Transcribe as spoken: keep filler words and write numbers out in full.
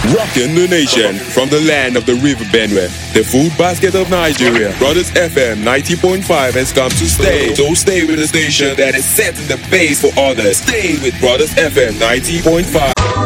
Rocking the nation from the land of the river Benue, the food basket of Nigeria. Brothers F M ninety point five has come to stay. So stay with the station that is setting the pace for others. Stay with Brothers F M ninety point five.